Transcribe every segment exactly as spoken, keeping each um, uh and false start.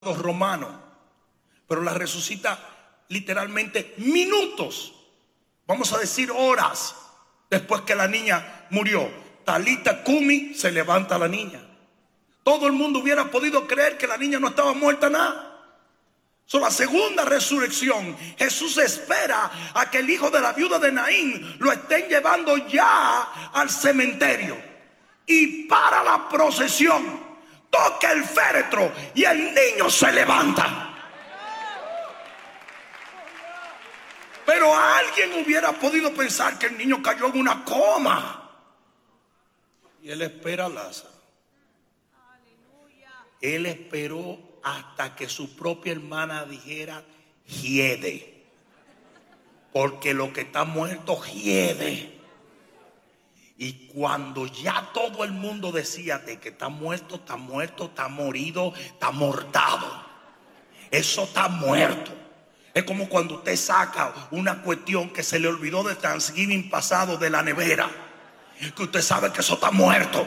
romanos, pero la resucita literalmente minutos, vamos a decir horas después que la niña murió. Talita Kumi, se levanta la niña. Todo el mundo hubiera podido creer que la niña no estaba muerta nada. So, la segunda resurrección, Jesús espera a que el hijo de la viuda de Naín lo estén llevando ya al cementerio, y para la procesión toca el féretro y el niño se levanta. Pero alguien hubiera podido pensar que el niño cayó en una coma, y él espera a Lázaro. Él esperó hasta que su propia hermana dijera: hiede, porque lo que está muerto hiede. Y cuando ya todo el mundo decía de que está muerto, está muerto, está morido, está mortado, eso está muerto. Es como cuando usted saca una cuestión que se le olvidó de Thanksgiving pasado de la nevera, que usted sabe que eso está muerto.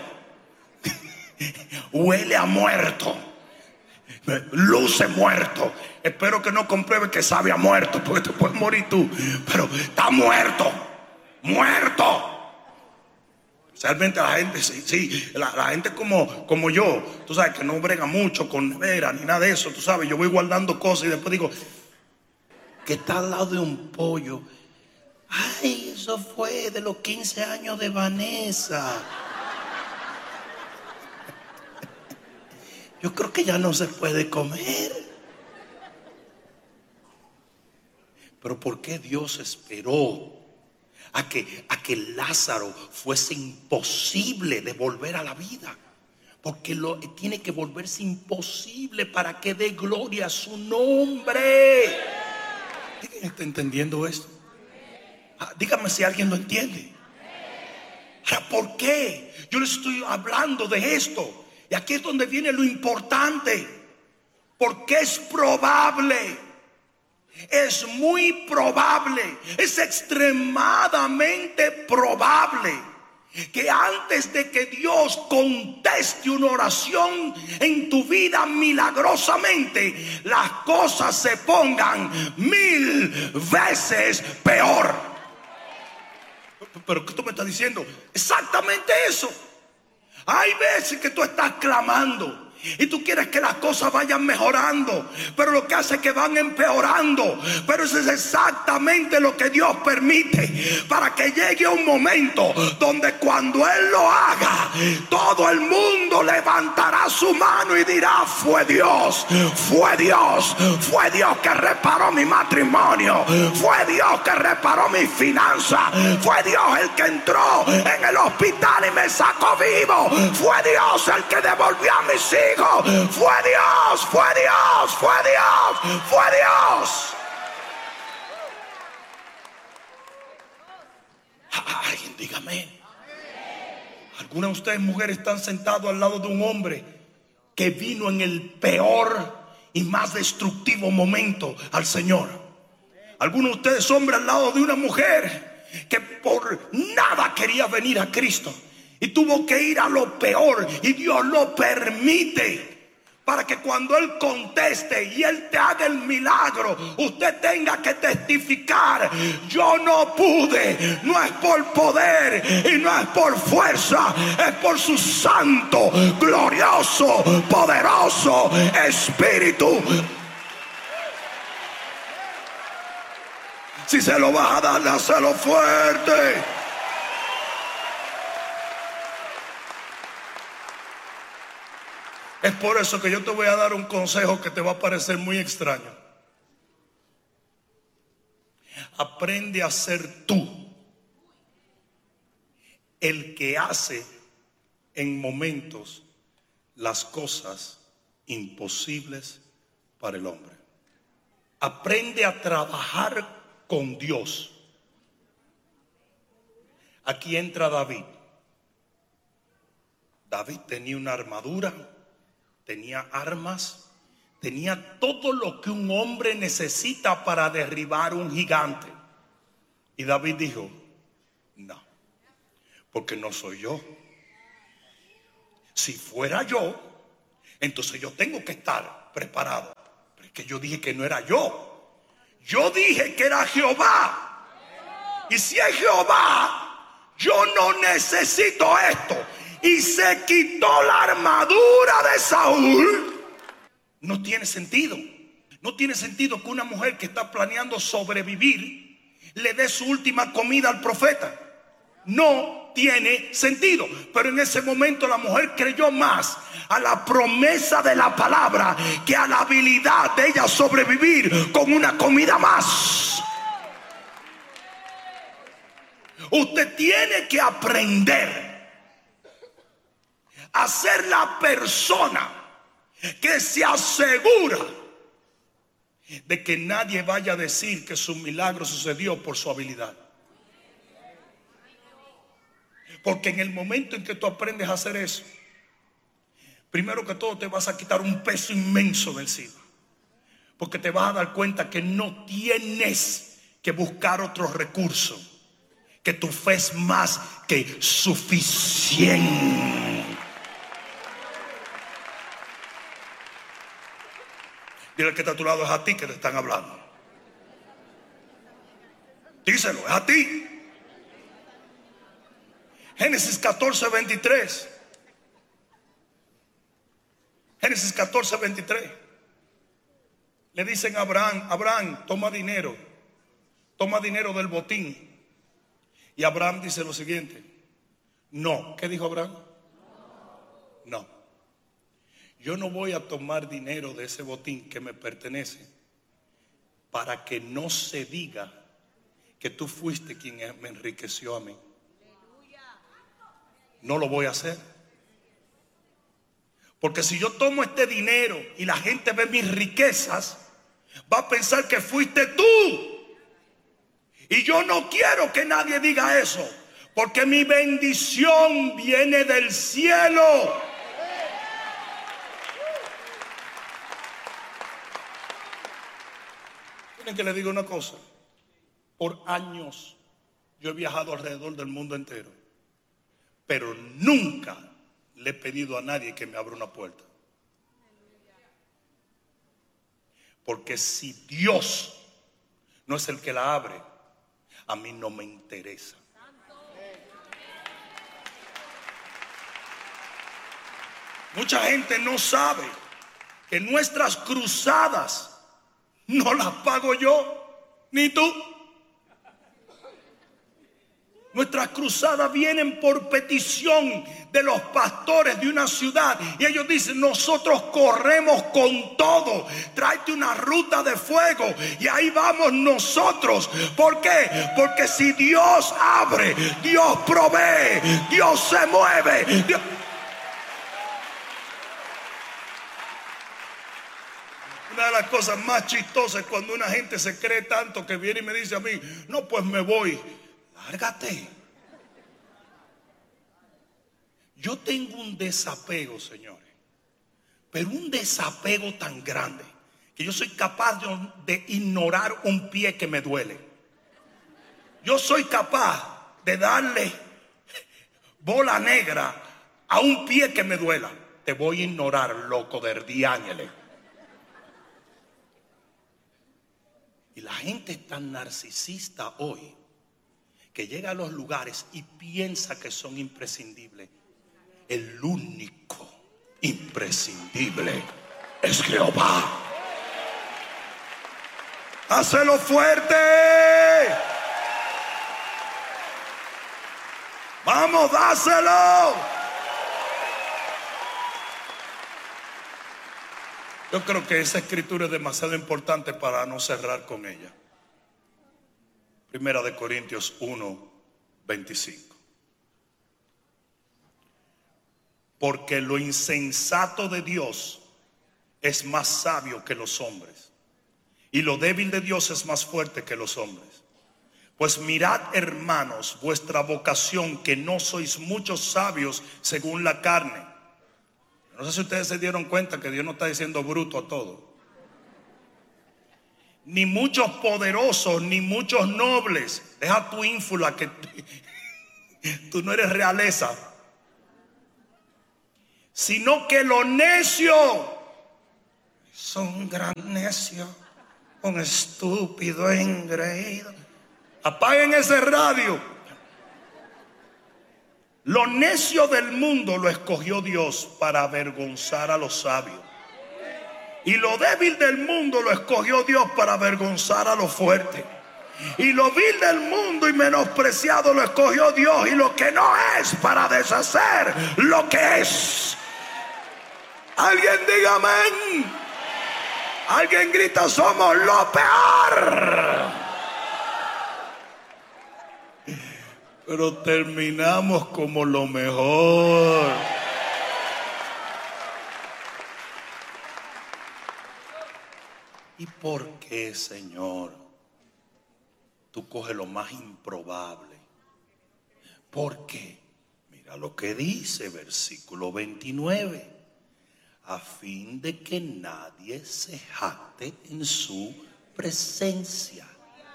Huele a muerto, luce muerto. Espero que no compruebe que sabe a muerto, porque te puedes morir tú. Pero está muerto, muerto. Realmente la gente, sí, sí la, la gente como, como yo, tú sabes, que no brega mucho con nevera ni nada de eso. Tú sabes, yo voy guardando cosas y después digo, que está al lado de un pollo. Ay, eso fue de los quince años de Vanessa. Yo creo que ya no se puede comer. Pero ¿por qué Dios esperó a que, a que Lázaro fuese imposible de volver a la vida? Porque lo, tiene que volverse imposible para que dé gloria a su nombre. ¿Alguien está entendiendo esto? Ah, dígame si alguien lo entiende. Ahora, ¿por qué? Yo les estoy hablando de esto. Y aquí es donde viene lo importante. Porque es probable, es muy probable, es extremadamente probable que antes de que Dios conteste una oración en tu vida milagrosamente, las cosas se pongan mil veces peor. ¿Pero qué tú me estás diciendo? Exactamente eso. Hay veces que tú estás clamando y tú quieres que las cosas vayan mejorando, pero lo que hace es que van empeorando. Pero eso es exactamente lo que Dios permite, para que llegue un momento donde cuando Él lo haga, todo el mundo levantará su mano y dirá: fue Dios, fue Dios, fue Dios que reparó mi matrimonio, fue Dios que reparó mi finanza, fue Dios el que entró en el hospital y me sacó vivo, fue Dios el que devolvió a mis hijos. Fue Dios, fue Dios, fue Dios, fue Dios. Alguien dígame. Algunas de ustedes, mujeres, están sentados al lado de un hombre que vino en el peor y más destructivo momento al Señor. Algunos de ustedes, hombres, al lado de una mujer que por nada quería venir a Cristo y tuvo que ir a lo peor, y Dios lo permite para que cuando Él conteste y Él te haga el milagro, usted tenga que testificar: yo no pude, no es por poder y no es por fuerza, es por su santo, glorioso, poderoso Espíritu. Si se lo vas a dar, dáselo fuerte. Es por eso que yo te voy a dar un consejo que te va a parecer muy extraño. Aprende a ser tú el que hace en momentos las cosas imposibles para el hombre. Aprende a trabajar con Dios. Aquí entra David. David tenía una armadura, tenía armas, tenía todo lo que un hombre necesita para derribar un gigante. Y David dijo: no, porque no soy yo. Si fuera yo, entonces yo tengo que estar preparado. Pero es que yo dije que no era yo. Yo dije que era Jehová. Y si es Jehová, yo no necesito esto. Y se quitó la armadura de Saúl. No tiene sentido. No tiene sentido que una mujer que está planeando sobrevivir le dé su última comida al profeta. No tiene sentido. Pero en ese momento la mujer creyó más a la promesa de la palabra que a la habilidad de ella sobrevivir con una comida más. Usted tiene que aprender a ser la persona que se asegura de que nadie vaya a decir que su milagro sucedió por su habilidad. Porque en el momento en que tú aprendes a hacer eso, primero que todo te vas a quitar un peso inmenso de encima. Porque te vas a dar cuenta que no tienes que buscar otros recursos, que tu fe es más que suficiente. Dile al que está a tu lado, es a ti que te están hablando. Díselo, es a ti. Génesis catorce, veintitrés. Génesis catorce, veintitrés. Le dicen a Abraham: Abraham, toma dinero. Toma dinero del botín. Y Abraham dice lo siguiente: no. ¿Qué dijo Abraham? No. Yo no voy a tomar dinero de ese botín que me pertenece para que no se diga que tú fuiste quien me enriqueció a mí. No lo voy a hacer. Porque si yo tomo este dinero y la gente ve mis riquezas, va a pensar que fuiste tú. Y yo no quiero que nadie diga eso, porque mi bendición viene del cielo. Miren que le digo una cosa. Por años yo he viajado alrededor del mundo entero, pero nunca le he pedido a nadie que me abra una puerta. Porque si Dios no es el que la abre, a mí no me interesa. Mucha gente no sabe que nuestras cruzadas no las pago yo, ni tú. Nuestras cruzadas vienen por petición de los pastores de una ciudad. Y ellos dicen: nosotros corremos con todo. Tráete una ruta de fuego. Y ahí vamos nosotros. ¿Por qué? Porque si Dios abre, Dios provee, Dios se mueve. Dios... Una de las cosas más chistosas es cuando una gente se cree tanto que viene y me dice a mí: no, pues me voy. Lárgate. Yo tengo un desapego, señores, pero un desapego tan grande que yo soy capaz de, de ignorar un pie que me duele. Yo soy capaz de darle bola negra a un pie que me duela. Te voy a ignorar, loco del diángele. Y la gente es tan narcisista hoy que llega a los lugares y piensa que son imprescindibles. El único imprescindible es Jehová. ¡Hácelo fuerte! ¡Vamos, dáselo! Yo creo que esa escritura es demasiado importante para no cerrar con ella. Primera de Corintios uno, veinticinco. Porque lo insensato de Dios es más sabio que los hombres, y lo débil de Dios es más fuerte que los hombres. Pues mirad, hermanos, vuestra vocación, que no sois muchos sabios según la carne. No sé si ustedes se dieron cuenta que Dios no está diciendo bruto a todo. Ni muchos poderosos, ni muchos nobles. Deja tu ínfula, que tú no eres realeza. Sino que lo necio, Son un gran necio, un estúpido engreído. Apaguen ese radio. Lo necio del mundo lo escogió Dios para avergonzar a los sabios. Y lo débil del mundo lo escogió Dios para avergonzar a los fuertes. Y lo vil del mundo y menospreciado lo escogió Dios. Y lo que no es para deshacer lo que es. Alguien diga amén. Alguien grita: somos lo peor. Pero terminamos como lo mejor. ¿Y por qué, Señor, tú coges lo más improbable? ¿Por qué? Mira lo que dice versículo veintinueve. A fin de que nadie se jacte en su presencia.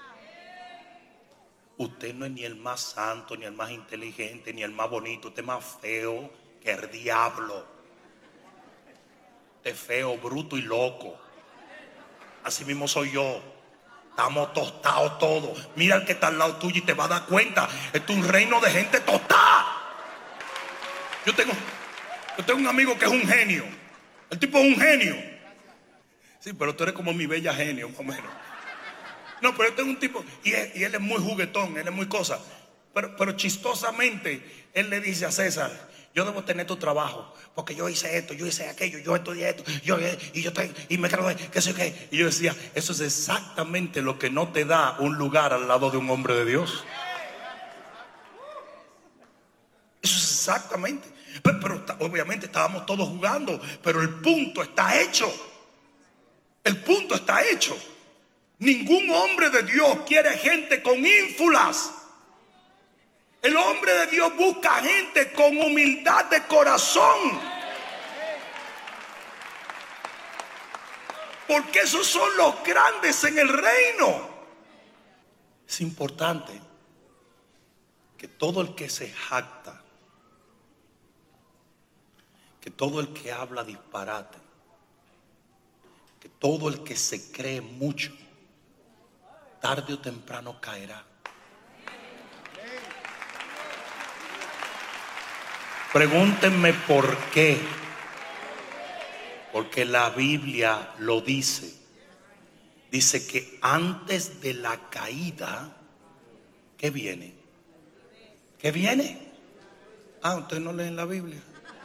Usted no es ni el más santo, ni el más inteligente, ni el más bonito. Usted es más feo que el diablo. Usted es feo, bruto y loco. Así mismo soy yo. Estamos tostados todos. Mira el que está al lado tuyo y te va a dar cuenta. Esto es un reino de gente tostada. Yo tengo, yo tengo un amigo que es un genio. El tipo es un genio. Sí, pero tú eres como mi bella genio, más o menos. No, pero yo tengo un tipo, y él, y él es muy juguetón, él es muy cosa. Pero, pero chistosamente, él le dice a César: yo debo tener tu trabajo, porque yo hice esto, yo hice aquello, yo estudié esto, yo, y yo estoy, y me gradué, qué sé qué. Y yo decía: eso es exactamente lo que no te da un lugar al lado de un hombre de Dios. Eso es exactamente. Pero, pero obviamente estábamos todos jugando, pero el punto está hecho. El punto está hecho. Ningún hombre de Dios quiere gente con ínfulas. El hombre de Dios busca gente con humildad de corazón. Porque esos son los grandes en el reino. Es importante que todo el que se jacta, que todo el que habla disparate, que todo el que se cree mucho, tarde o temprano caerá. Pregúntenme por qué. Porque la Biblia lo dice. Dice que antes de la caída, ¿qué viene? ¿Qué viene? Ah, ustedes no leen la Biblia.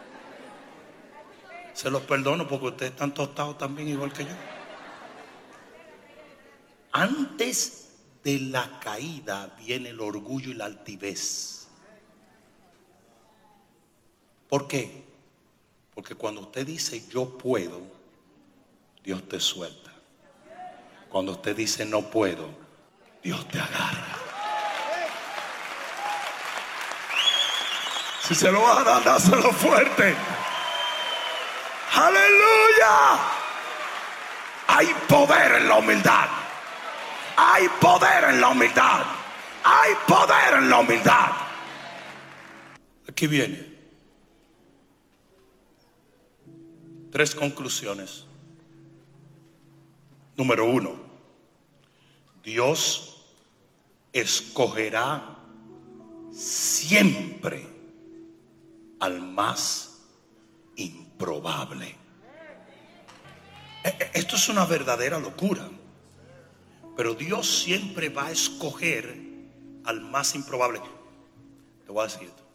Se los perdono porque ustedes están tostados también igual que yo. Antes de la caída viene el orgullo y la altivez. ¿Por qué? Porque cuando usted dice yo puedo, Dios te suelta. Cuando usted dice no puedo, Dios te agarra. Si se lo vas a dar, dáselo fuerte. ¡Aleluya! Hay poder en la humildad. Hay poder en la humildad. Hay poder en la humildad. Aquí viene. Tres conclusiones. Número uno. Dios escogerá siempre al más improbable. Esto es una verdadera locura. Pero Dios siempre va a escoger al más improbable. Te voy a decir esto.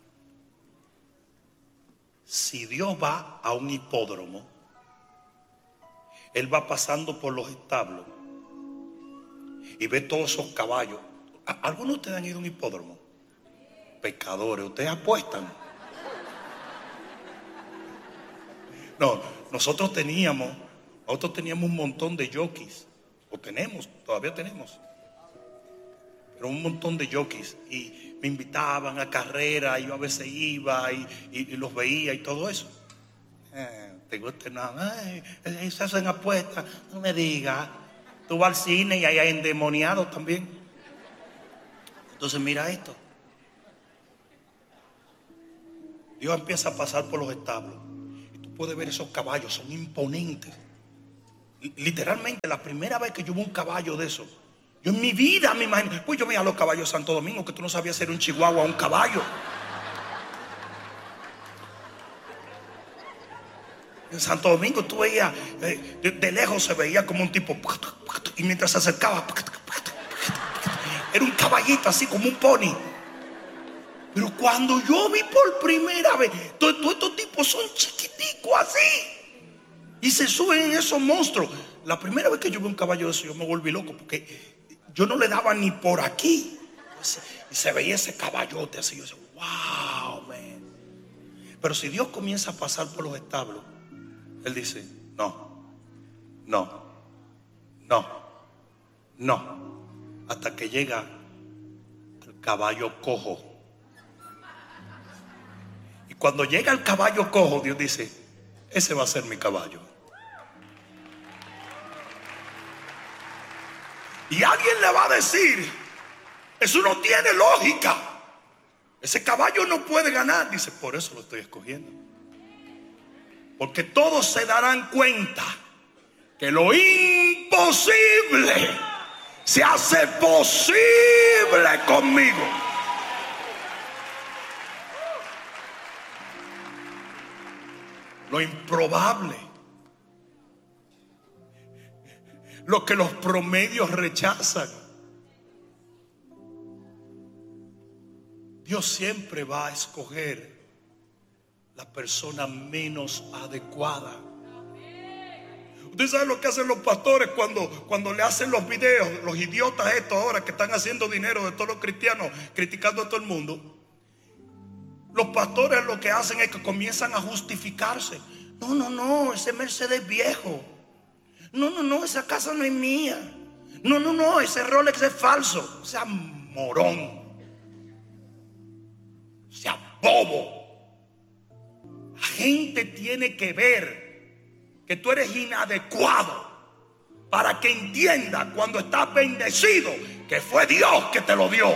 Si Dios va a un hipódromo, Él va pasando por los establos y ve todos esos caballos. ¿Algunos de ustedes han ido a un hipódromo? Pecadores, ¿ustedes apuestan? No, nosotros teníamos, nosotros teníamos un montón de jockeys. O tenemos, todavía tenemos. Pero un montón de jockeys. Y me invitaban a carreras. Y yo a veces iba y, y, y los veía y todo eso. Eh, ¿Te gusta nada? Ay, se hacen apuestas. No me digas. Tú vas al cine y hay endemoniados también. Entonces mira esto. Dios empieza a pasar por los establos. Y tú puedes ver esos caballos. Son imponentes. Literalmente la primera vez que yo vi un caballo de eso, yo en mi vida me imagino, pues yo veía a los caballos de Santo Domingo, que tú no sabías si era un chihuahua o un caballo. En Santo Domingo tú veías, eh, de, de lejos se veía como un tipo, y mientras se acercaba, era un caballito así como un pony. Pero cuando yo vi por primera vez, todos, todos estos tipos son chiquiticos así, y se suben en esos monstruos. La primera vez que yo vi un caballo de eso, yo me volví loco, porque yo no le daba ni por aquí. Y se veía ese caballote así. Yo decía, wow, man. Pero si Dios comienza a pasar por los establos, Él dice, no, no, no, no, hasta que llega el caballo cojo. Y cuando llega el caballo cojo, Dios dice, ese va a ser mi caballo. Y alguien le va a decir, eso no tiene lógica, ese caballo no puede ganar. Dice, por eso lo estoy escogiendo. Porque todos se darán cuenta que lo imposible se hace posible conmigo. Lo improbable, lo que los promedios rechazan, Dios siempre va a escoger la persona menos adecuada. Usted sabe lo que hacen los pastores cuando, cuando le hacen los videos, los idiotas estos ahora que están haciendo dinero de todos los cristianos, criticando a todo el mundo. Los pastores lo que hacen es que comienzan a justificarse. No, no, no, ese Mercedes viejo. No, no, no, esa casa no es mía. No, no, no, ese Rolex es falso. O sea, morón. O sea, bobo. La gente tiene que ver que tú eres inadecuado para que entienda cuando estás bendecido que fue Dios que te lo dio.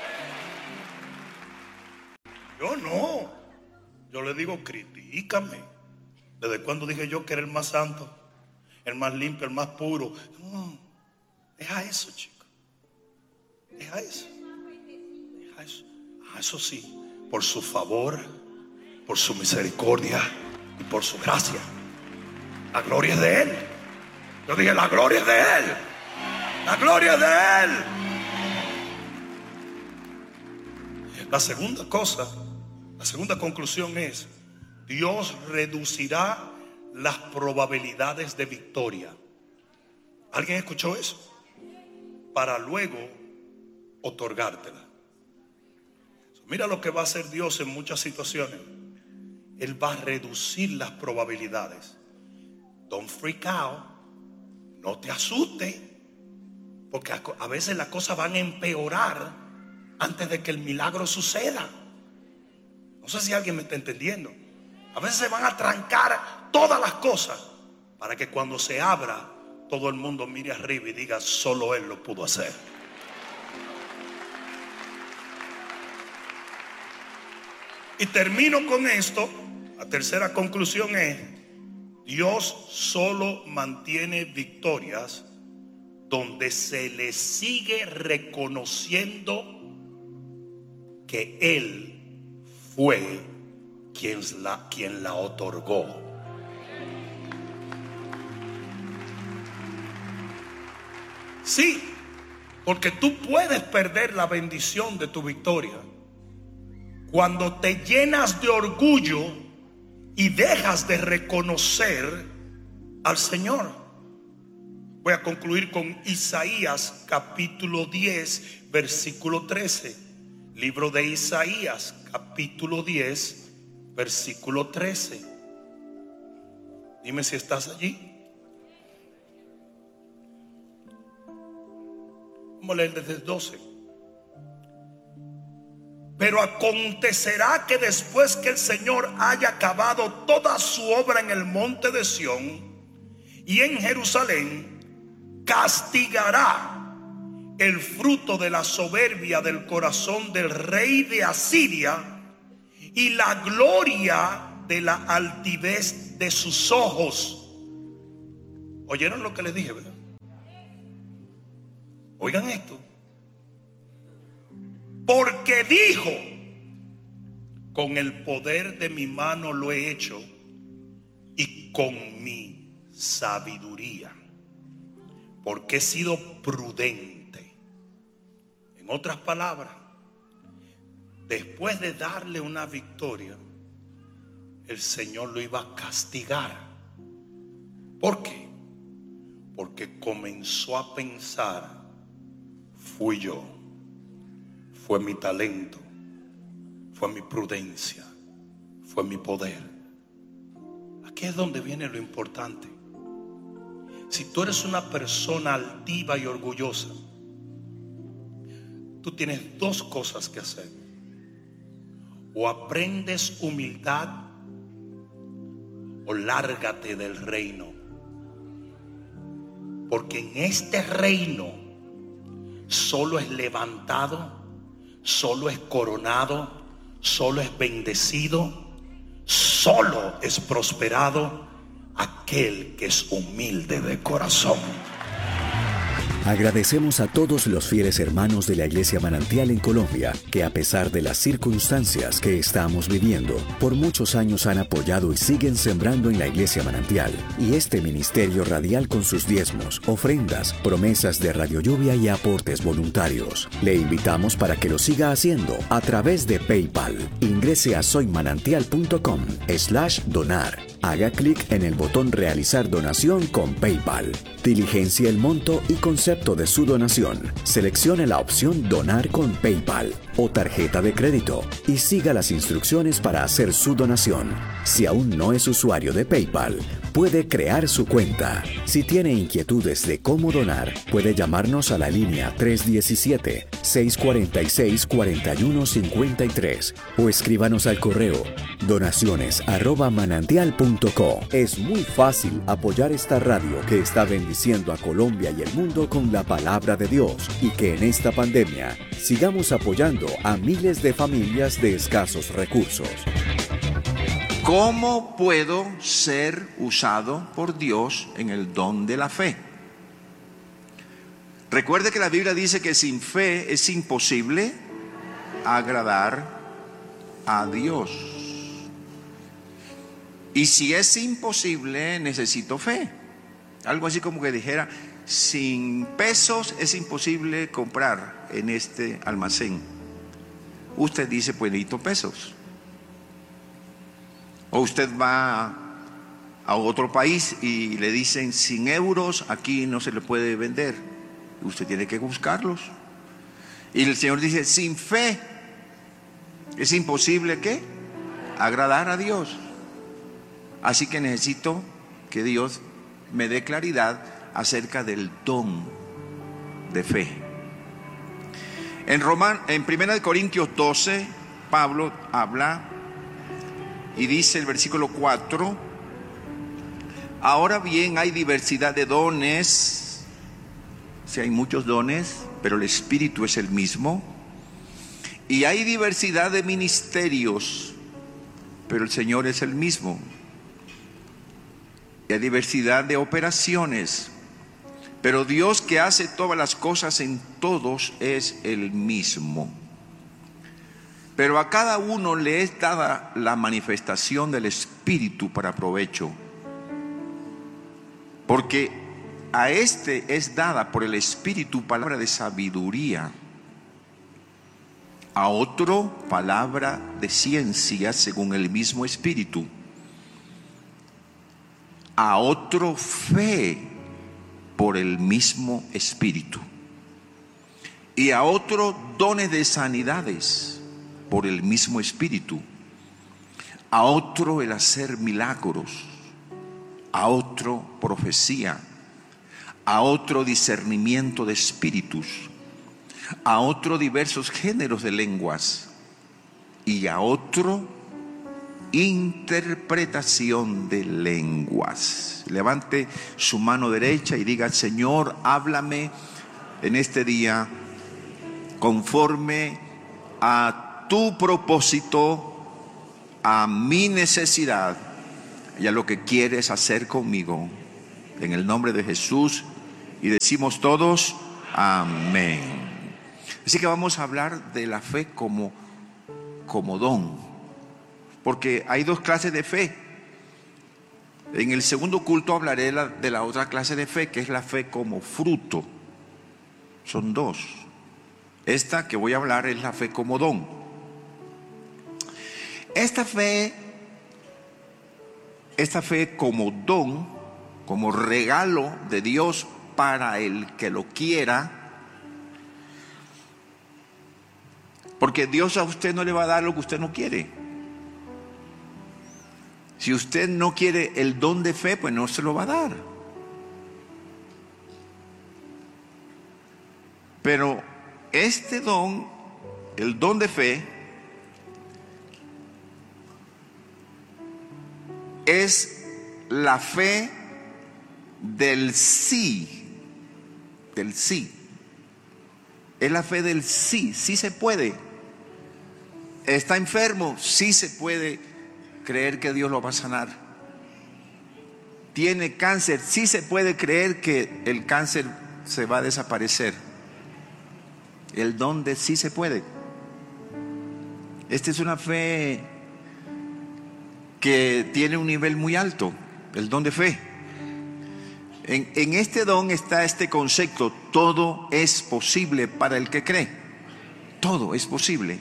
Yo no. Yo le digo, critícame. ¿Desde cuándo dije yo que era el más santo, el más limpio, el más puro? No, deja eso, chico. Deja eso. Deja eso. Ah, eso sí, por su favor, por su misericordia y por su gracia. La gloria es de Él. Yo dije, la gloria es de Él. La gloria es de Él. La segunda cosa, la segunda conclusión es, Dios reducirá las probabilidades de victoria. ¿Alguien escuchó eso? Para luego otorgártela. Mira lo que va a hacer Dios en muchas situaciones. Él va a reducir las probabilidades. Don't freak out. No te asustes, porque a veces las cosas van a empeorar antes de que el milagro suceda. No sé si alguien me está entendiendo. A veces se van a trancar todas las cosas para que cuando se abra todo el mundo mire arriba y diga, solo Él lo pudo hacer. Y termino con esto. La tercera conclusión es, Dios solo mantiene victorias donde se le sigue reconociendo que Él fue quien la, quien la otorgó. Sí, porque tú puedes perder la bendición de tu victoria cuando te llenas de orgullo y dejas de reconocer al Señor. Voy a concluir con Isaías capítulo diez, versículo trece. Libro de Isaías capítulo diez, versículo trece. Dime si estás allí. Vamos a leer desde el doce. Pero acontecerá que después que el Señor haya acabado toda su obra en el monte de Sión y en Jerusalén, castigará el fruto de la soberbia del corazón del rey de Asiria y la gloria de la altivez de sus ojos. ¿Oyeron lo que les dije, verdad? Oigan esto. Porque dijo: con el poder de mi mano lo he hecho, y con mi sabiduría, porque he sido prudente. En otras palabras, después de darle una victoria, el Señor lo iba a castigar. ¿Por qué? Porque comenzó a pensar: fui yo, fue mi talento, fue mi prudencia, fue mi poder. Aquí es donde viene lo importante. Si tú eres una persona altiva y orgullosa, tú tienes dos cosas que hacer: o aprendes humildad, o lárgate del reino. Porque en este reino solo es levantado, solo es coronado, solo es bendecido, solo es prosperado aquel que es humilde de corazón. Agradecemos a todos los fieles hermanos de la Iglesia Manantial en Colombia, que a pesar de las circunstancias que estamos viviendo, por muchos años han apoyado y siguen sembrando en la Iglesia Manantial y este ministerio radial con sus diezmos, ofrendas, promesas de Radio Lluvia y aportes voluntarios. Le invitamos para que lo siga haciendo a través de PayPal. Ingrese a soymanantial.com slash donar. Haga clic en el botón Realizar donación con PayPal. Diligencia el monto y concepto de su donación. Seleccione la opción Donar con PayPal o tarjeta de crédito y siga las instrucciones para hacer su donación. Si aún no es usuario de PayPal, puede crear su cuenta. Si tiene inquietudes de cómo donar, puede llamarnos a la línea tres uno siete, seis cuatro seis, cuatro uno cinco tres o escríbanos al correo donaciones arroba manantial punto co. Es muy fácil apoyar esta radio que está bendiciendo a Colombia y el mundo con la palabra de Dios, y que en esta pandemia sigamos apoyando a miles de familias de escasos recursos. ¿Cómo puedo ser usado por Dios en el don de la fe? Recuerde que la Biblia dice que sin fe es imposible agradar a Dios. Y si es imposible, necesito fe. Algo así como que dijera: sin pesos es imposible comprar en este almacén. Usted dice: pues necesito pesos. O usted va a otro país y le dicen: sin euros aquí no se le puede vender. Usted tiene que buscarlos. Y el Señor dice: sin fe es imposible, ¿qué? Agradar a Dios. Así que necesito que Dios me dé claridad acerca del don de fe. En Roman, en primera de Corintios doce, Pablo habla y dice el versículo cuatro: ahora bien, hay diversidad de dones. O sea, hay muchos dones, pero el Espíritu es el mismo. Y hay diversidad de ministerios, pero el Señor es el mismo. Y hay diversidad de operaciones, pero Dios, que hace todas las cosas en todos, es el mismo. Pero a cada uno le es dada la manifestación del Espíritu para provecho. Porque a este es dada por el Espíritu palabra de sabiduría, a otro palabra de ciencia según el mismo Espíritu, a otro fe por el mismo Espíritu, y a otro dones de sanidades por el mismo Espíritu, a otro el hacer milagros, a otro profecía, a otro discernimiento de espíritus, a otro diversos géneros de lenguas, y a otro interpretación de lenguas. Levante su mano derecha y diga: Señor, háblame en este día conforme a tu propósito, a mi necesidad y a lo que quieres hacer conmigo, en el nombre de Jesús, y decimos todos amén. Así que vamos a hablar de la fe como, como don, porque hay dos clases de fe. En el segundo culto hablaré de la, de la otra clase de fe, que es la fe como fruto. Son dos. Esta que voy a hablar es la fe como don. Esta fe, esta fe como don, como regalo de Dios para el que lo quiera, porque Dios a usted no le va a dar lo que usted no quiere. Si usted no quiere el don de fe, pues no se lo va a dar. Pero este don, el don de fe, es la fe del sí, del sí. Es la fe del sí, sí se puede. Está enfermo, sí se puede creer que Dios lo va a sanar. Tiene cáncer, sí se puede creer que el cáncer se va a desaparecer. El don de sí se puede. Esta es una fe que tiene un nivel muy alto, el don de fe. En, en este don está este concepto: todo es posible para el que cree. Todo es posible.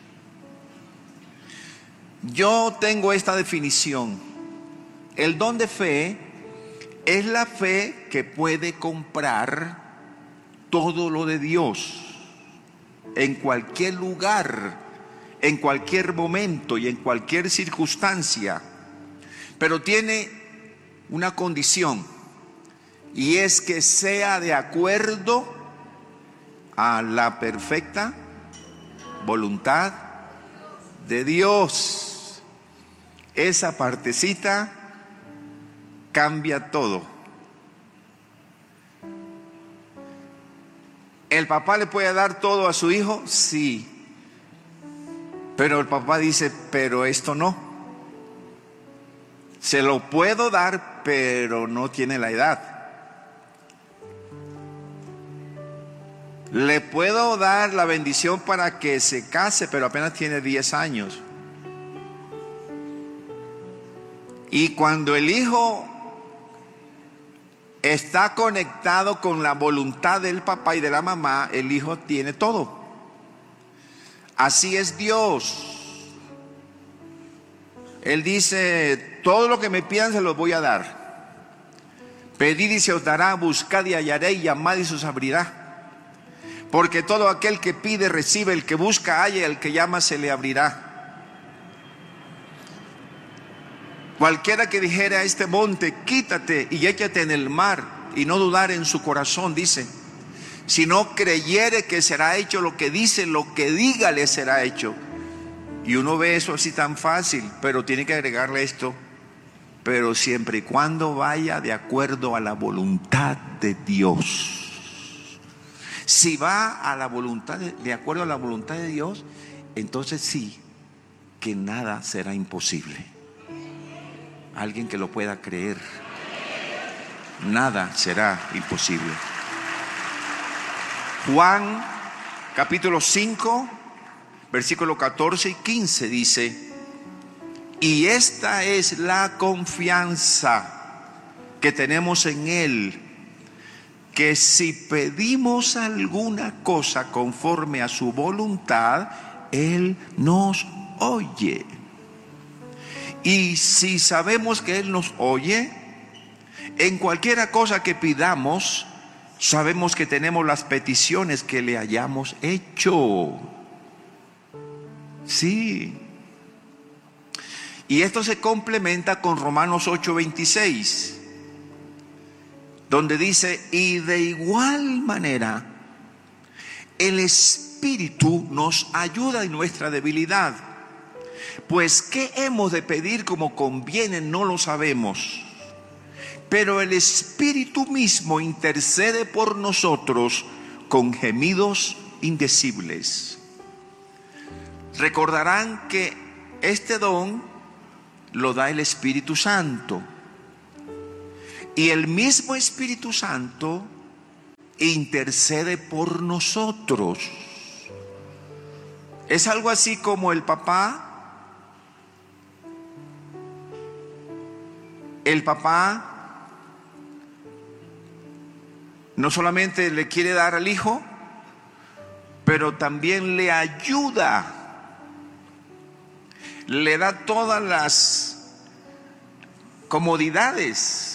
Yo tengo esta definición: el don de fe es la fe que puede comprar todo lo de Dios en cualquier lugar, en cualquier momento y en cualquier circunstancia, pero tiene una condición, y es que sea de acuerdo a la perfecta voluntad de Dios. Esa partecita cambia todo. ¿El papá le puede dar todo a su hijo? Sí. Pero el papá dice, pero esto no. Se lo puedo dar, pero no tiene la edad. Le puedo dar la bendición para que se case, pero apenas tiene diez años. Y cuando el hijo está conectado con la voluntad del papá y de la mamá, el hijo tiene todo. Así es Dios. Él dice, todo lo que me pidan se los voy a dar. Pedid y se os dará, buscad y hallaréis, llamad y se os abrirá. Porque todo aquel que pide recibe, el que busca halla, el que llama se le abrirá. Cualquiera que dijere a este monte, quítate y échate en el mar, y no dudar en su corazón, dice, si no creyere que será hecho lo que dice, lo que diga le será hecho. Y uno ve eso así tan fácil, pero tiene que agregarle esto: pero siempre y cuando vaya de acuerdo a la voluntad de Dios. Si va a la voluntad de, de acuerdo a la voluntad de Dios, entonces sí, que nada será imposible. Alguien que lo pueda creer. Nada será imposible. Juan capítulo cinco, versículo catorce y quince dice: y esta es la confianza que tenemos en Él, que si pedimos alguna cosa conforme a su voluntad, Él nos oye. Y si sabemos que Él nos oye, en cualquiera cosa que pidamos, sabemos que tenemos las peticiones que le hayamos hecho. Sí. Y esto se complementa con Romanos ocho veintiséis, donde dice: y de igual manera el Espíritu nos ayuda en nuestra debilidad, pues qué hemos de pedir como conviene no lo sabemos, pero el Espíritu mismo intercede por nosotros con gemidos indecibles. Recordarán que este don lo da el Espíritu Santo. Y el mismo Espíritu Santo intercede por nosotros. Es algo así como el papá. El papá no solamente le quiere dar al hijo, pero también le ayuda. Le da todas las comodidades.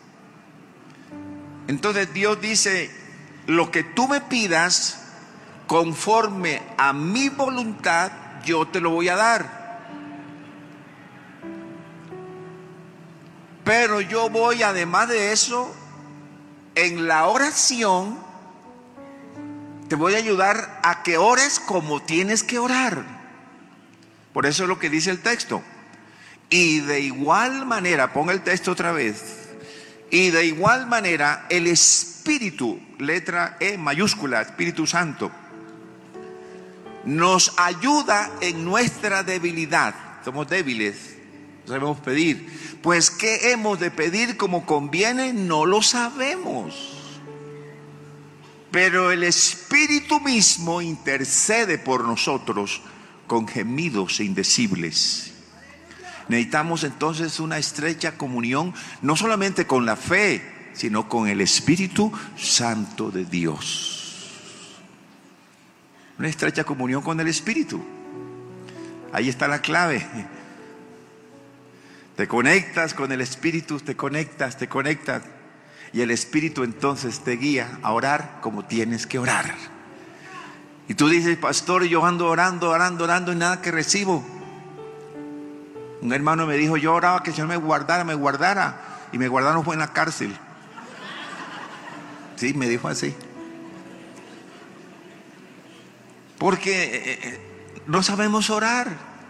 Entonces Dios dice: lo que tú me pidas conforme a mi voluntad, yo te lo voy a dar. Pero yo voy, además de eso, en la oración, te voy a ayudar a que ores como tienes que orar. Por eso es lo que dice el texto. Y de igual manera, ponga el texto otra vez. Y de igual manera el Espíritu, letra E mayúscula, Espíritu Santo, nos ayuda en nuestra debilidad. Somos débiles, no sabemos pedir. Pues ¿qué hemos de pedir como conviene? No lo sabemos. Pero el Espíritu mismo intercede por nosotros con gemidos indecibles. Necesitamos entonces una estrecha comunión, no solamente con la fe, sino con el Espíritu Santo de Dios. Una estrecha comunión con el Espíritu. Ahí está la clave. Te conectas con el Espíritu, te conectas, te conectas. Y el Espíritu entonces te guía a orar como tienes que orar. Y tú dices: pastor, yo ando orando, orando, orando y nada que recibo. Un hermano me dijo: yo oraba que el Señor me guardara, me guardara, y me guardaron fue en la cárcel. Sí, me dijo así. Porque eh, no sabemos orar.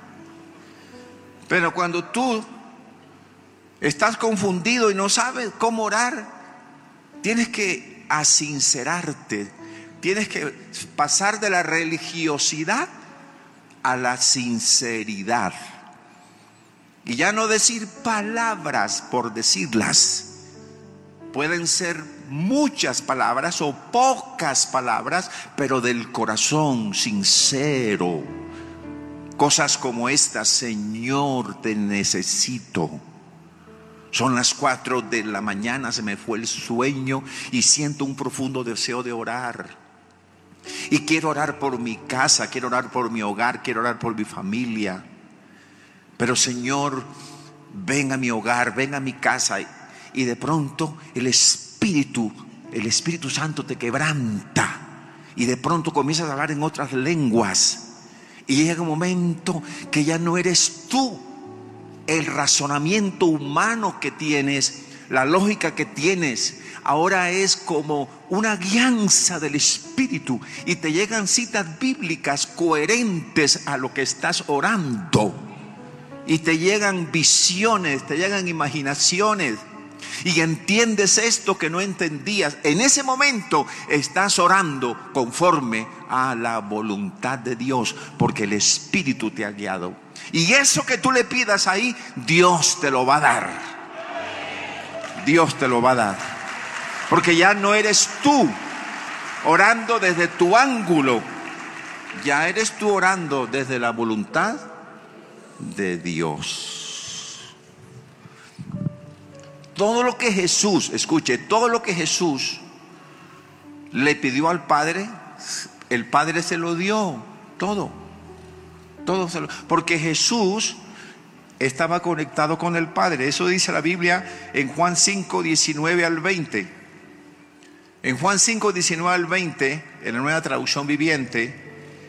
Pero cuando tú estás confundido y no sabes cómo orar, tienes que asincerarte. Tienes que pasar de la religiosidad a la sinceridad. Y ya no decir palabras por decirlas. Pueden ser muchas palabras o pocas palabras, pero del corazón sincero. Cosas como estas: Señor, te necesito. Son las cuatro de la mañana, se me fue el sueño y siento un profundo deseo de orar. Y quiero orar por mi casa, quiero orar por mi hogar, quiero orar por mi familia. Pero Señor, ven a mi hogar, ven a mi casa. Y de pronto el Espíritu, el Espíritu Santo te quebranta. Y de pronto comienzas a hablar en otras lenguas. Y llega un momento que ya no eres tú. El razonamiento humano que tienes, la lógica que tienes, ahora es como una guianza del Espíritu. Y te llegan citas bíblicas coherentes a lo que estás orando. Y te llegan visiones, te llegan imaginaciones. Y entiendes esto que no entendías. En ese momento estás orando conforme a la voluntad de Dios, porque el Espíritu te ha guiado. Y eso que tú le pidas ahí, Dios te lo va a dar. Dios te lo va a dar. Porque ya no eres tú orando desde tu ángulo. Ya eres tú orando desde la voluntad de Dios. Todo lo que Jesús, escuche, todo lo que Jesús le pidió al Padre, el Padre se lo dio, todo, todo se lo, porque Jesús estaba conectado con el Padre. Eso dice la Biblia en Juan cinco, diecinueve al veinte. En Juan cinco, diecinueve al veinte, en la Nueva Traducción Viviente,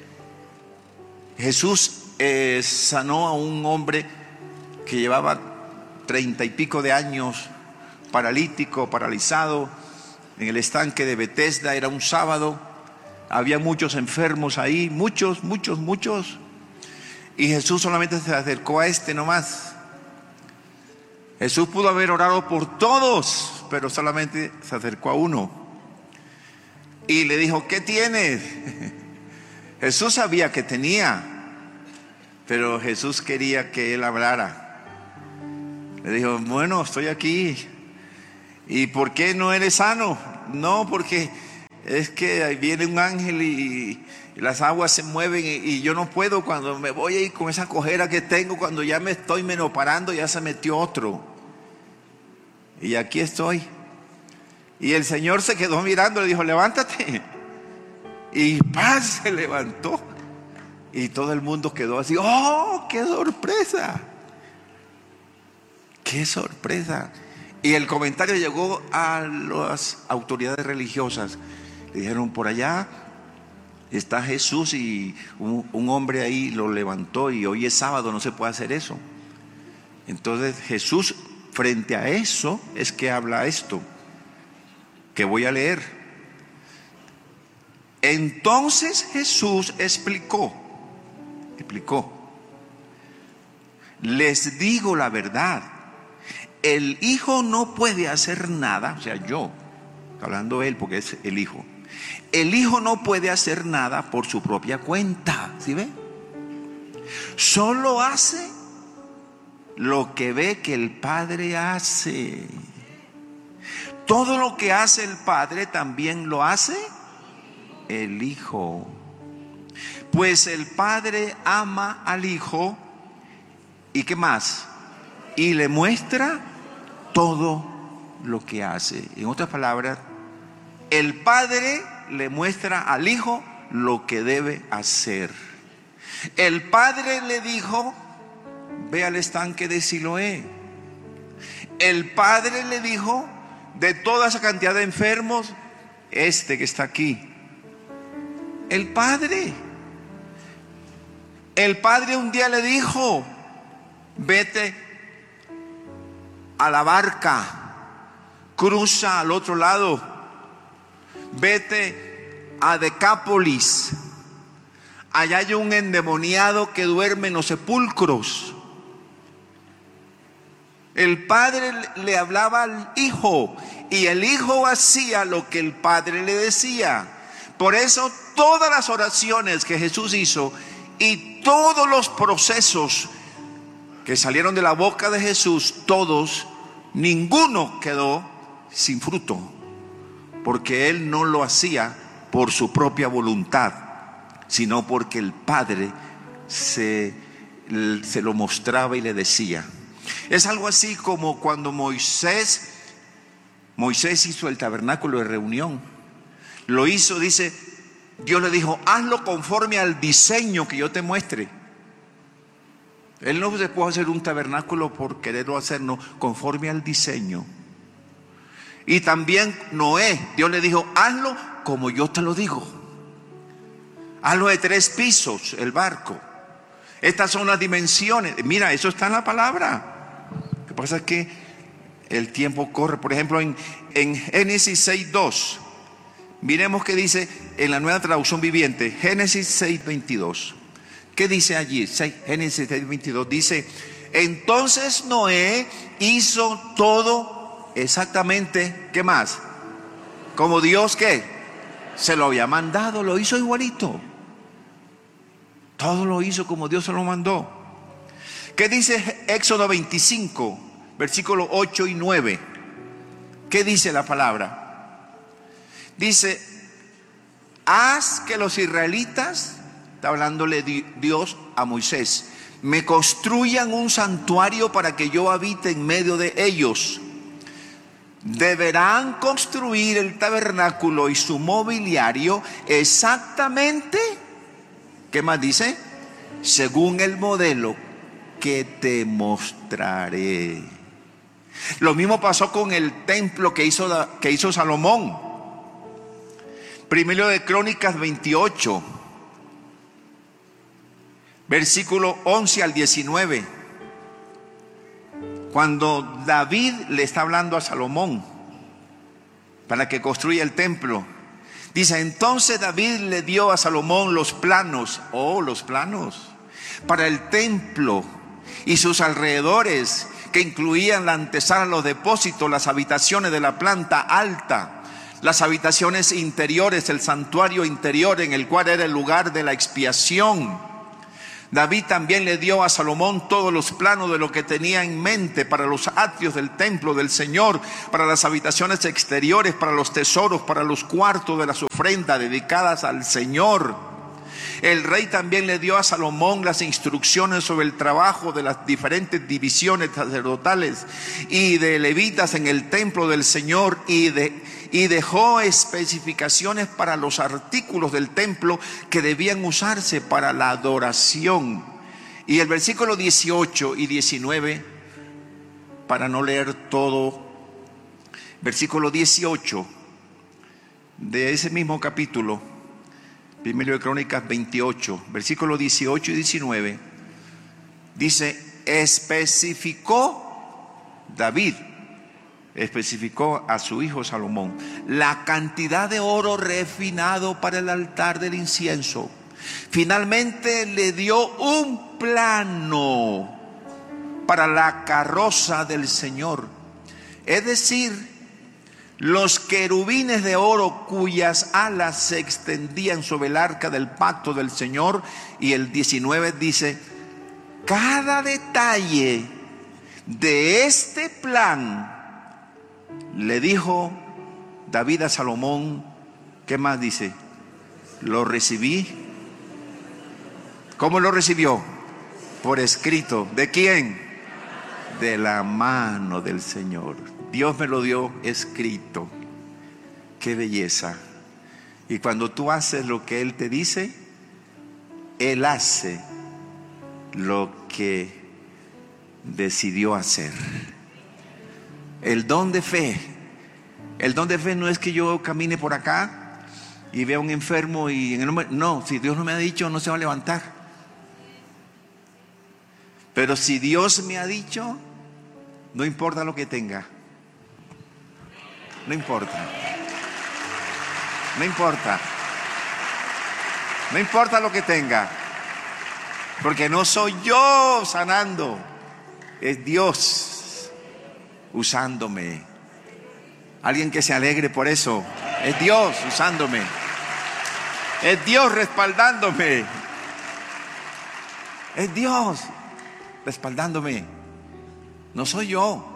Jesús eh, sanó a un hombre que llevaba treinta y pico de años, paralítico, paralizado, en el estanque de Betesda. Era un sábado, había muchos enfermos ahí, muchos, muchos, muchos. Y Jesús solamente se acercó a este nomás. Jesús pudo haber orado por todos, pero solamente se acercó a uno. Y le dijo: ¿qué tienes? Jesús sabía que tenía, pero Jesús quería que él hablara. Le dijo: bueno, estoy aquí. ¿Y por qué no eres sano? No, porque es que ahí viene un ángel y, y las aguas se mueven y, y yo no puedo. Cuando me voy ahí con esa cojera que tengo, cuando ya me estoy menos parando, ya se metió otro. Y aquí estoy. Y el Señor se quedó mirando, le dijo, levántate. Y ¡paz! Se levantó. Y todo el mundo quedó así, ¡oh, qué sorpresa! ¡Qué sorpresa! Y el comentario llegó a las autoridades religiosas. Le dijeron, por allá está Jesús y un, un hombre ahí lo levantó y hoy es sábado, no se puede hacer eso. Entonces Jesús, frente a eso, es que habla esto, que voy a leer. Entonces Jesús explicó, explicó, les digo la verdad, el Hijo no puede hacer nada, o sea, yo, hablando él porque es el Hijo, el Hijo no puede hacer nada por su propia cuenta, ¿sí ve? Solo hace lo que ve que el Padre hace. Todo lo que hace el Padre también lo hace el Hijo. Pues el Padre ama al Hijo y ¿qué más? Y le muestra todo lo que hace. En otras palabras, el Padre le muestra al Hijo lo que debe hacer. El Padre le dijo, ve al estanque de Siloé. El Padre le dijo, de toda esa cantidad de enfermos, este que está aquí. El Padre. El Padre un día le dijo, vete a la barca, cruza al otro lado, vete a Decápolis, allá hay un endemoniado que duerme en los sepulcros. El Padre le hablaba al Hijo y el Hijo hacía lo que el Padre le decía. Por eso todas las oraciones que Jesús hizo y todos los procesos que salieron de la boca de Jesús, todos, ninguno quedó sin fruto, porque Él no lo hacía por su propia voluntad, sino porque el Padre se, se lo mostraba y le decía. Es algo así como cuando Moisés, Moisés hizo el tabernáculo de reunión. Lo hizo, dice, Dios le dijo, hazlo conforme al diseño que yo te muestre. Él no se puede hacer un tabernáculo por quererlo hacer, no, conforme al diseño. Y también Noé, Dios le dijo, hazlo como yo te lo digo. Hazlo de tres pisos, el barco. Estas son las dimensiones. Mira, eso está en la palabra. Lo que pasa es que el tiempo corre. Por ejemplo, en, en Génesis seis dos, miremos qué dice en la Nueva Traducción Viviente. Génesis seis veintidós. ¿Qué dice allí? Génesis seis veintidós dice, entonces Noé hizo todo exactamente, ¿qué más? Como Dios, ¿qué? Se lo había mandado, lo hizo igualito. Todo lo hizo como Dios se lo mandó. ¿Qué dice Éxodo veinticinco, versículos ocho y nueve? ¿Qué dice la palabra? Dice, haz que los israelitas, está hablándole Dios a Moisés, me construyan un santuario para que yo habite en medio de ellos. Deberán construir el tabernáculo y su mobiliario exactamente, ¿qué más dice? Según el modelo que te mostraré. Lo mismo pasó con el templo que hizo, que hizo Salomón. Primero de Crónicas veintiocho, versículo once al diecinueve. Cuando David le está hablando a Salomón para que construya el templo, dice, entonces David le dio a Salomón los planos, oh, los planos, para el templo y sus alrededores, que incluían la antesala, los depósitos, las habitaciones de la planta alta, las habitaciones interiores, el santuario interior en el cual era el lugar de la expiación. David también le dio a Salomón todos los planos de lo que tenía en mente para los atrios del templo del Señor, para las habitaciones exteriores, para los tesoros, para los cuartos de las ofrendas dedicadas al Señor. El rey también le dio a Salomón las instrucciones sobre el trabajo de las diferentes divisiones sacerdotales y de levitas en el templo del Señor, y, de, y dejó especificaciones para los artículos del templo que debían usarse para la adoración. Y el versículo dieciocho y diecinueve, para no leer todo, versículo dieciocho de ese mismo capítulo, Primero de Crónicas veintiocho, versículos dieciocho y diecinueve, dice: especificó David, especificó a su hijo Salomón la cantidad de oro refinado para el altar del incienso. Finalmente le dio un plano para la carroza del Señor, es decir, los querubines de oro cuyas alas se extendían sobre el arca del pacto del Señor. Y el diecinueve dice: cada detalle de este plan le dijo David a Salomón. ¿Qué más dice? Lo recibí. ¿Cómo lo recibió? Por escrito. ¿De quién? De la mano del Señor. Dios me lo dio escrito. Qué belleza. Y cuando tú haces lo que Él te dice, Él hace lo que decidió hacer. El don de fe. El don de fe no es que yo camine por acá y vea a un enfermo y en el nombre, no, si Dios no me ha dicho, no se va a levantar. Pero si Dios me ha dicho, no importa lo que tenga. No importa. No importa. No importa lo que tenga. Porque no soy yo sanando. Es Dios usándome. Alguien que se alegre por eso. Es Dios usándome. Es Dios respaldándome. Es Dios respaldándome. No soy yo.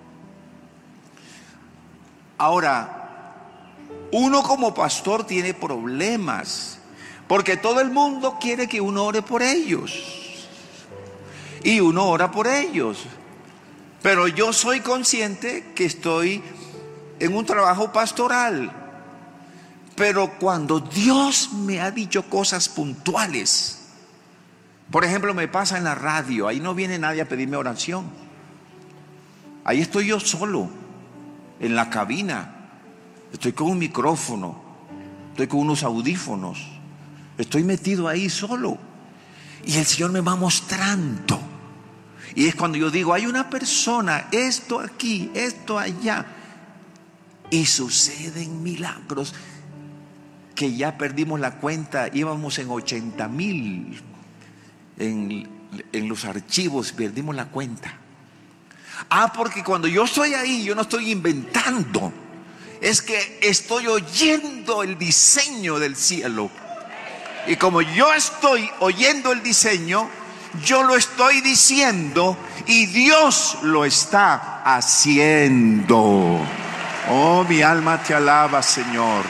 Ahora, uno como pastor tiene problemas, porque todo el mundo quiere que uno ore por ellos, y uno ora por ellos. Pero yo soy consciente que estoy en un trabajo pastoral. Pero cuando Dios me ha dicho cosas puntuales, por ejemplo, me pasa en la radio, ahí no viene nadie a pedirme oración. Ahí estoy yo solo, en la cabina. Estoy con un micrófono, estoy con unos audífonos, estoy metido ahí solo. Y el Señor me va mostrando. Y es cuando yo digo, hay una persona, esto aquí, esto allá. Y suceden milagros que ya perdimos la cuenta. Íbamos en ochenta mil en, en los archivos, perdimos la cuenta. Ah, porque cuando yo estoy ahí, yo no estoy inventando. Es que estoy oyendo el diseño del cielo. Y como yo estoy oyendo el diseño, yo lo estoy diciendo y Dios lo está haciendo. Oh, mi alma te alaba, Señor.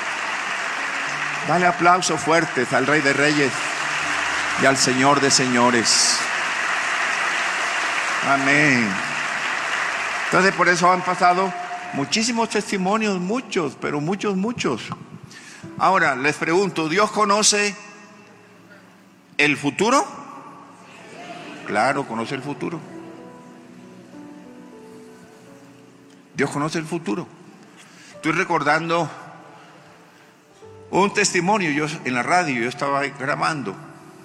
Dale aplausos fuertes al Rey de Reyes y al Señor de Señores. Amén. Entonces, por eso han pasado muchísimos testimonios, muchos, pero muchos, muchos. Ahora, les pregunto, ¿Dios conoce el futuro? Claro, conoce el futuro. Dios conoce el futuro. Estoy recordando un testimonio, yo en la radio, yo estaba grabando.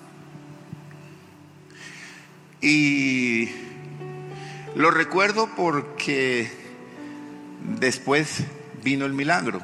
Y lo recuerdo porque después vino el milagro.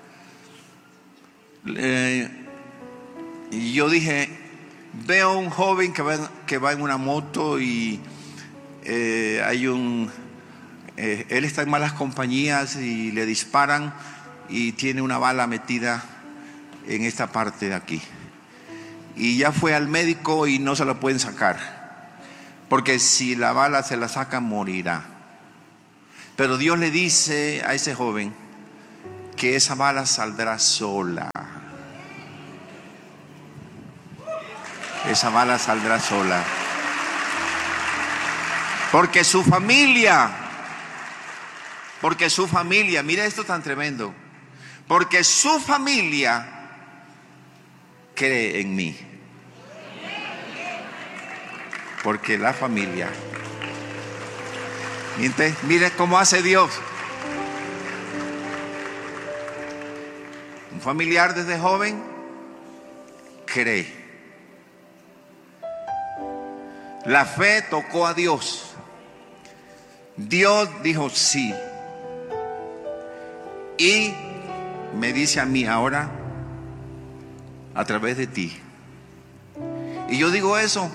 Eh, y yo dije, veo a un joven que va, que va en una moto y eh, hay un, eh, él está en malas compañías y le disparan y tiene una bala metida en esta parte de aquí. y ya fue al médico y no se la pueden sacar, porque si la bala se la saca morirá. Pero Dios le dice a ese joven que esa bala saldrá sola. Esa bala saldrá sola. Porque su familia, porque su familia, mire esto tan tremendo, porque su familia cree en mí. Porque la familia, mire, mire cómo hace Dios. Un familiar desde joven cree. La fe tocó a Dios. Dios dijo sí. Y me dice a mí ahora, a través de ti. Y yo digo eso.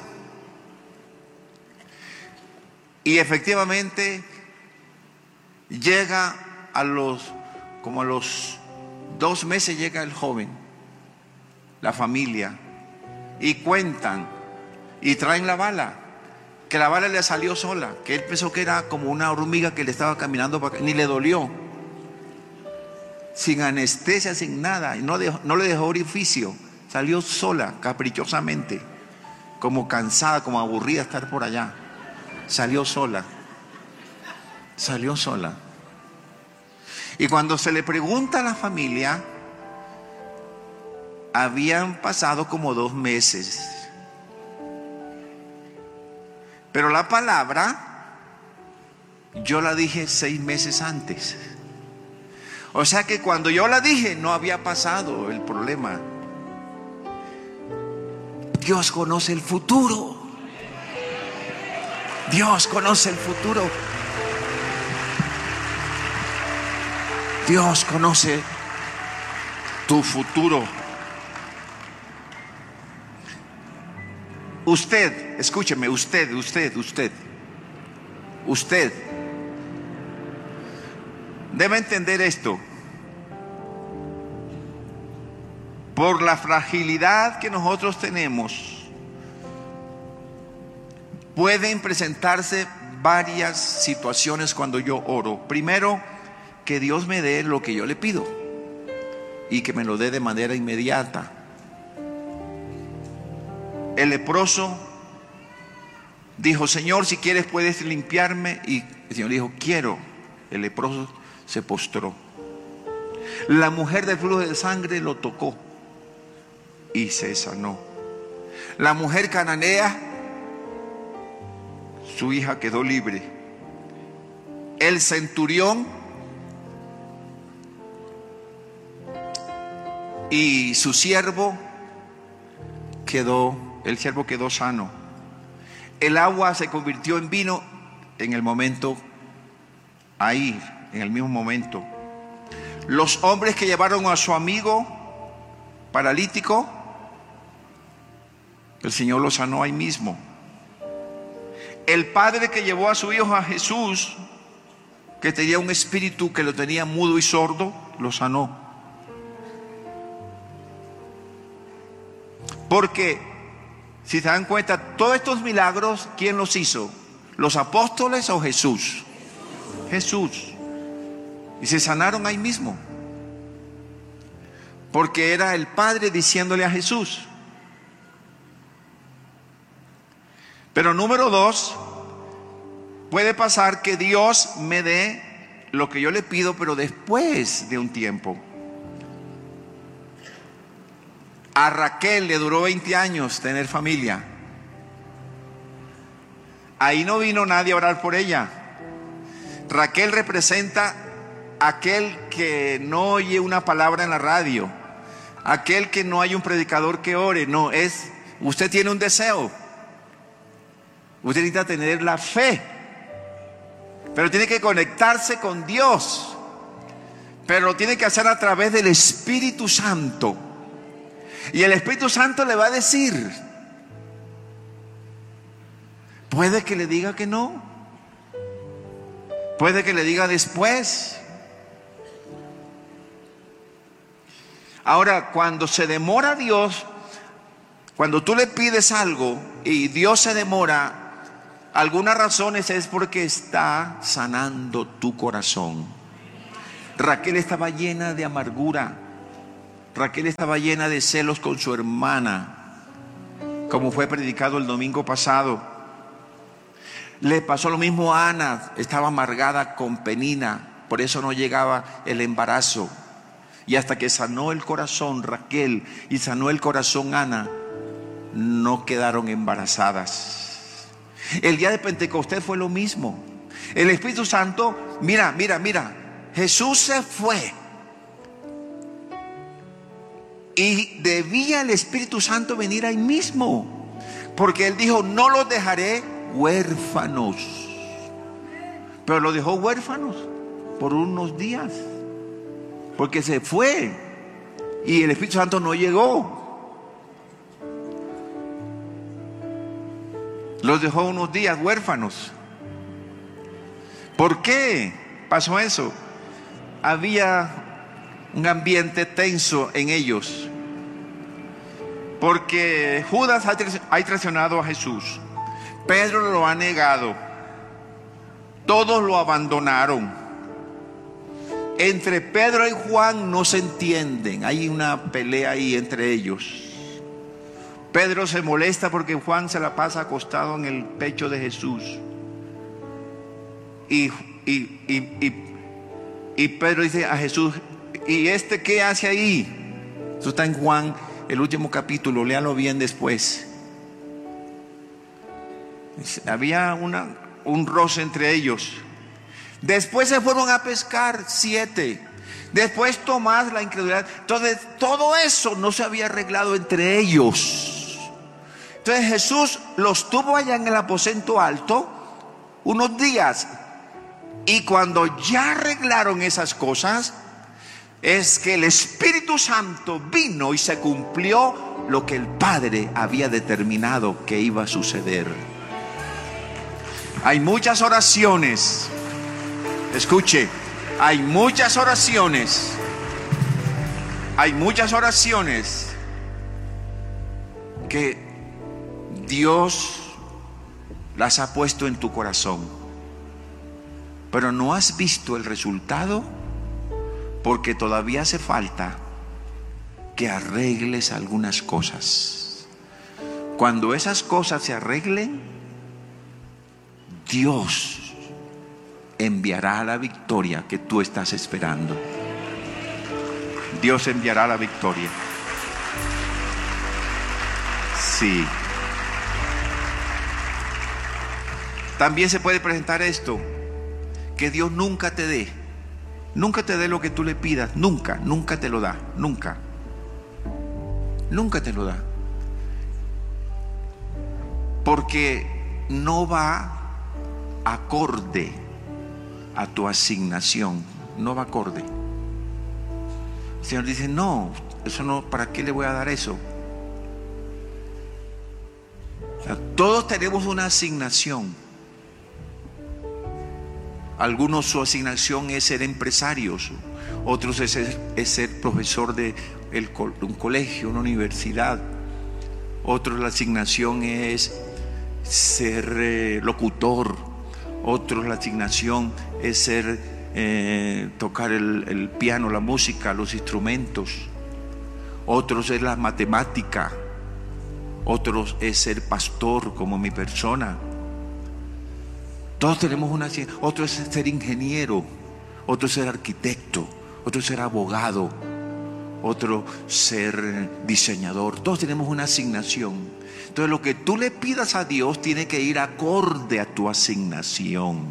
Y efectivamente llega a los, como a los dos meses llega el joven, la familia, y cuentan y traen la bala, que la bala le salió sola, que él pensó que era como una hormiga que le estaba caminando para acá, ni le dolió, sin anestesia, sin nada, no, dejó, no le dejó orificio, salió sola, caprichosamente, como cansada, como aburrida de estar por allá, salió sola, salió sola. Y cuando se le pregunta a la familia, habían pasado como dos meses. Pero la palabra, yo la dije seis meses antes. O sea que cuando yo la dije, no había pasado el problema. Dios conoce el futuro. Dios conoce el futuro. Dios conoce tu futuro. Usted, escúcheme, usted, usted, usted, usted debe entender esto. Por la fragilidad que nosotros tenemos, pueden presentarse varias situaciones cuando yo oro. Primero, que Dios me dé lo que yo le pido y que me lo dé de manera inmediata. El leproso dijo: Señor, si quieres puedes limpiarme. Y el Señor dijo: quiero. El leproso se postró. La mujer del flujo de sangre lo tocó y se sanó. La mujer cananea, su hija quedó libre. El centurión y su siervo quedó, el siervo quedó sano. El agua se convirtió en vino en el momento, ahí, en el mismo momento. Los hombres que llevaron a su amigo paralítico, el Señor lo sanó ahí mismo. El padre que llevó a su hijo a Jesús, que tenía un espíritu que lo tenía mudo y sordo, lo sanó. Porque, si se dan cuenta, todos estos milagros, ¿quién los hizo? ¿Los apóstoles o Jesús? Jesús. Y se sanaron ahí mismo. Porque era el Padre diciéndole a Jesús. Pero número dos, puede pasar que Dios me dé lo que yo le pido, pero después de un tiempo. A Raquel le duró veinte años tener familia. Ahí no vino nadie a orar por ella. Raquel representa aquel que no oye una palabra en la radio, aquel que no hay un predicador que ore. No, es, usted tiene un deseo. Usted necesita tener la fe, pero tiene que conectarse con Dios, pero lo tiene que hacer a través del Espíritu Santo. Y el Espíritu Santo le va a decir, puede que le diga que no, puede que le diga después. Ahora, cuando se demora Dios, Cuando tú le pides algo y Dios se demora, algunas razones es porque está sanando tu corazón. Raquel estaba llena de amargura. Raquel estaba llena de celos con su hermana, como fue predicado el domingo pasado. Le pasó lo mismo a Ana, estaba amargada con Penina, por eso no llegaba el embarazo. Y hasta que sanó el corazón Raquel y sanó el corazón Ana, no quedaron embarazadas. El día de Pentecostés fue lo mismo. El Espíritu Santo, mira, mira, mira, Jesús se fue. Y debía el Espíritu Santo venir ahí mismo, porque Él dijo: no los dejaré huérfanos. Pero los dejó huérfanos por unos días, porque se fue y el Espíritu Santo no llegó. Los dejó unos días huérfanos. ¿Por qué pasó eso? Había un ambiente tenso en ellos, porque Judas ha traicionado a Jesús, Pedro lo ha negado, todos lo abandonaron. Entre Pedro y Juan no se entienden, hay una pelea ahí entre ellos. Pedro se molesta porque Juan se la pasa acostado en el pecho de Jesús, y, y, y, y, y Pedro dice a Jesús: ¿y este qué hace ahí? Eso está en Juan, el último capítulo, léalo bien después. Había una, un roce entre ellos. Después se fueron a pescar siete. Después Tomás, la incredulidad. Entonces todo eso no se había arreglado entre ellos. Entonces Jesús los tuvo allá en el aposento alto unos días. Y cuando ya arreglaron esas cosas, es que el Espíritu Santo vino y se cumplió lo que el Padre había determinado que iba a suceder. Hay muchas oraciones, escuche, hay muchas oraciones, hay muchas oraciones que Dios las ha puesto en tu corazón, pero no has visto el resultado, porque todavía hace falta que arregles algunas cosas. Cuando esas cosas se arreglen, Dios enviará la victoria que tú estás esperando. Dios enviará la victoria. Sí. También se puede presentar esto: que Dios nunca te dé, nunca te dé lo que tú le pidas, nunca, nunca te lo da, nunca, nunca te lo da, porque no va acorde a tu asignación, no va acorde. El Señor dice: no, eso no, ¿para qué le voy a dar eso? O sea, todos tenemos una asignación. Algunos su asignación es ser empresarios, otros es ser, es ser profesor de el, un colegio, una universidad. Otros la asignación es ser eh, locutor. Otros la asignación es ser eh, tocar el, el piano, la música, los instrumentos. Otros es la matemática. Otros es ser pastor, como mi persona. Todos tenemos una, otro es ser ingeniero, otro es ser arquitecto, otro es ser abogado, otro ser diseñador. Todos tenemos una asignación. Entonces lo que tú le pidas a Dios tiene que ir acorde a tu asignación.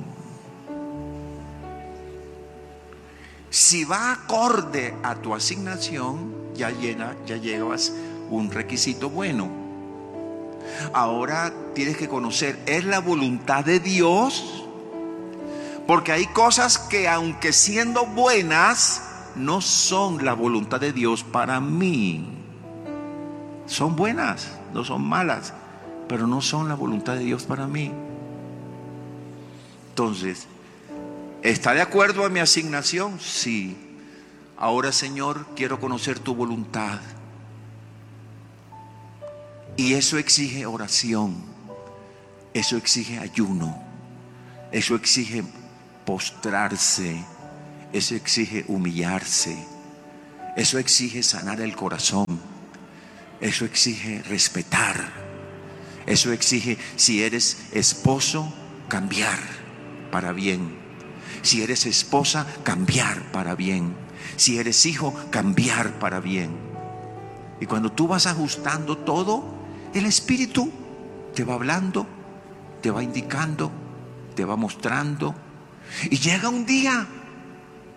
Si va acorde a tu asignación, ya llena, ya llevas un requisito bueno. Ahora tienes que conocer, ¿es la voluntad de Dios? Porque hay cosas que, aunque siendo buenas, no son la voluntad de Dios para mí. Son buenas, no son malas, pero no son la voluntad de Dios para mí. Entonces, ¿está de acuerdo a mi asignación? Sí. Ahora, Señor, quiero conocer tu voluntad. Y eso exige oración, eso exige ayuno, eso exige postrarse, eso exige humillarse, eso exige sanar el corazón, eso exige respetar, eso exige, si eres esposo, cambiar para bien, si eres esposa, cambiar para bien, si eres hijo, cambiar para bien. Y cuando tú vas ajustando todo, el Espíritu te va hablando, te va indicando, te va mostrando. Y llega un día